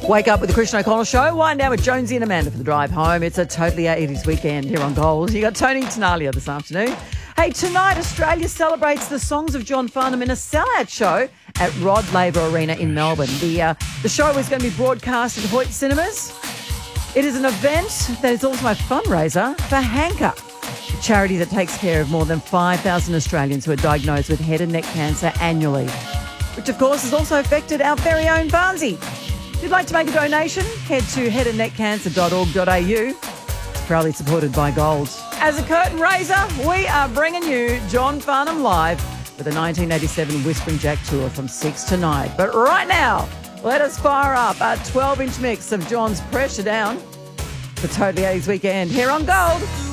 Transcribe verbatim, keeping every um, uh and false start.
Wake up with the Christian O'Connell Show. Wind down with Jonesy and Amanda for the drive home. It's a totally eighties weekend here on Gold. You got Tony Tenalia this afternoon. Hey, tonight Australia celebrates the songs of John Farnham in a sellout show at Rod Laver Arena in Melbourne. The uh, the show is going to be broadcast at Hoyt Cinemas. It is an event that is also a fundraiser for Hanker, a charity that takes care of more than five thousand Australians who are diagnosed with head and neck cancer annually, which of course has also affected our very own Barnsey. If you'd like to make a donation, head to head and neck cancer dot org dot a u. It's proudly supported by Gold. As a curtain raiser, we are bringing you John Farnham live with the nineteen eighty-seven Whispering Jack tour from six to nine. But right now, let us fire up a twelve-inch mix of John's Pressure Down. The Totally eighties weekend here on Gold.